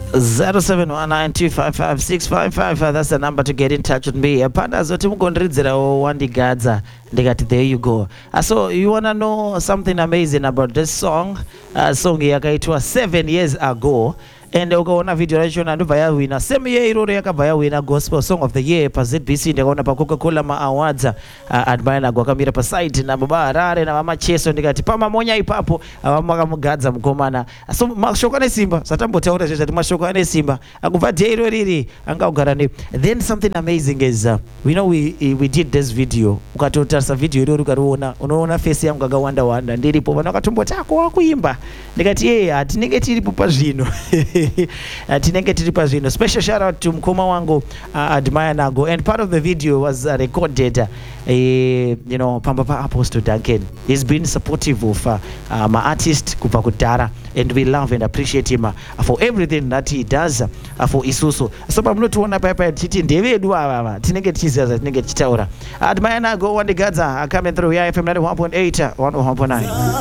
0719255655. That's the number to get in touch with me. Panda zoti mukondiridzira wandigadza ndikati there you go. So you wanna know something amazing about this song? Song yakaitwa 7 years ago. And ukaona video racho ndobva yawina same year iroro yakabva yawina gospel song of the year pa ZBC ndikaona pa Coca-Cola ma awards admire nago akamira pa site na baba Harare na mama Cheso ndikati pamamonya ipapo avamakamugadza mukomana so mashoko ane simba satambotaura zvati mashoko ane simba akubva deiro riri angagara ne. Then something amazing is we know we did this video ukatotarisa video iroro ukariona unoona face yangu akawanda ndiripo vana vakatombotako wakuimba ndikati hatinenge tiripo pazvino tinenge tiri pazvino. Special shout out to mkoma wangu Admire Nago, and part of the video was recorded pamba pa Apostle Duncan. He's been supportive of my artist kupa kudara, and we love and appreciate him for everything that he does for Isusu. So pamnotuona papa titi ndevedu ava tinenge tichiziva tinenge tichitaura. Admire Nago wandigadza coming through here FM 91.8 101.9.